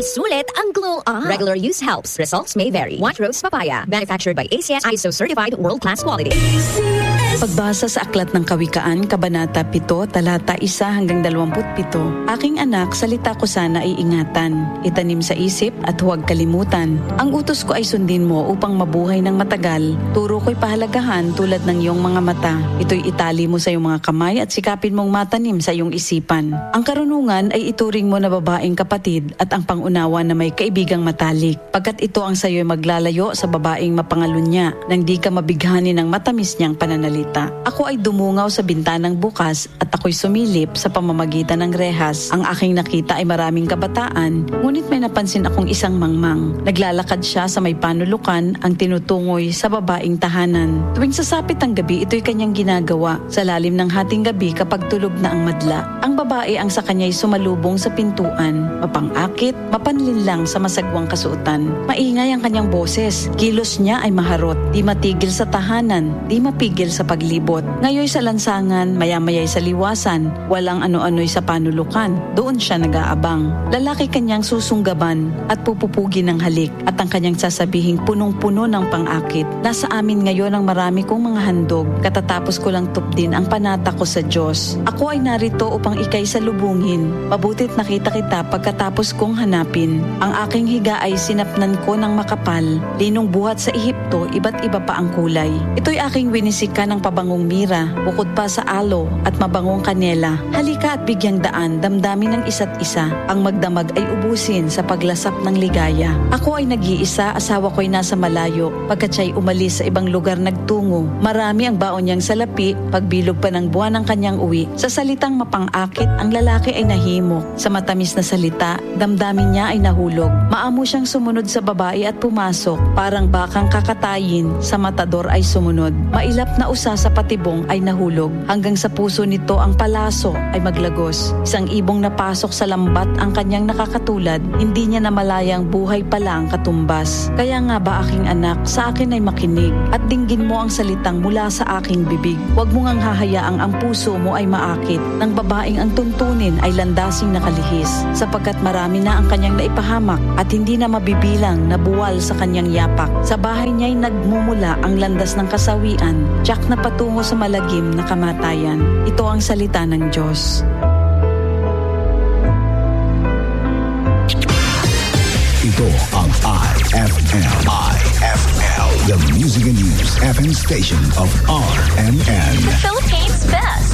Sulit ang glow up. Regular use helps. Results may vary. White Rose Papaya. Manufactured by ACS ISO certified world-class quality. Pagbasa sa Aklat ng Kawikaan, Kabanata 7, Talata 1 hanggang 27. Aking anak, salita ko sana ay ingatan. Itanim sa isip at huwag kalimutan. Ang utos ko ay sundin mo upang mabuhay ng matagal. Turo ko'y pahalagahan tulad ng iyong mga mata. Ito'y itali mo sa iyong mga kamay at sikapin mong matanim sa iyong isipan. Ang karunungan ay ituring mo na babaeng kapatid at ang pangunawa na may kaibigang matalik. Pagkat ito ang sa iyo'y maglalayo sa babaeng mapangalunya nang di ka mabighani ng matamis niyang pananalita. Ako ay dumungaw sa bintanang bukas at ako'y sumilip sa pamamagitan ng rehas. Ang aking nakita ay maraming kabataan, ngunit may napansin akong isang mangmang. Naglalakad siya sa may panulukan, ang tinutungoy sa babaeng tahanan. Tuwing sasapit ang gabi, ito'y kanyang ginagawa. Sa lalim ng hating gabi kapag tulog na ang madla, ang babae ang sa kanya'y sumalubong sa pintuan, mapang-akit, mapanlinlang sa masagwang kasuotan. Maingay ang kanyang boses, kilos niya ay maharot, di matigil sa tahanan, di mapigil sa paglibot. Ngayoy sa lansangan, maya-maya'y sa liwasan, walang ano-ano'y sa panulukan. Doon siya nag-aabang. Lalaki kanyang susunggaban at pupupugin ng halik at ang kanyang sasabihing punong-puno ng pang-akit. Nasa amin ngayon ang marami kong mga handog. Katatapos ko lang tupdin ang panata ko sa Diyos. Ako ay narito upang ikay salubungin. Mabutit nakita kita pagkatapos kong hanapin. Ang aking higa ay sinapnan ko ng makapal. Linong buhat sa Ehipto, iba't iba pa ang kulay. Ito'y aking winisika ng pabangong mira, bukod pa sa alo at mabangong kanela. Halika at bigyang daan, damdamin ng isa't isa. Ang magdamag ay ubusin sa paglasap ng ligaya. Ako ay nag-iisa, asawa ko'y nasa malayo. Pagkat siya'y umalis sa ibang lugar nagtungo. Marami ang baon niyang salapi, pagbilog pa ng buwan ng kanyang uwi. Sa salitang mapang-akit, ang lalaki ay nahimok. Sa matamis na salita, damdamin niya ay nahulog. Maamo siyang sumunod sa babae at pumasok. Parang bakang kakatayin, sa matador ay sumunod. Mailap na usa sa patibong ay nahulog. Hanggang sa puso nito ang palaso ay maglagos. Isang ibong napasok sa lambat ang kanyang nakakatulad, hindi niya namalayang buhay pala ang katumbas. Kaya nga ba aking anak, sa akin ay makinig at dinggin mo ang salitang mula sa aking bibig. Huwag mo ngang hahayaang ang puso mo ay maakit ng babaeng ang tuntunin ay landasing nakalihis, sapagkat marami na ang kanyang naipahamak at hindi na mabibilang na buwal sa kanyang yapak. Sa bahay niya'y nagmumula ang landas ng kasawian, tiyak na patungo sa malagim na kamatayan. Ito ang salita ng Diyos. Ito ang IFL. The Music and News FM station of RMN. The Philippines' best.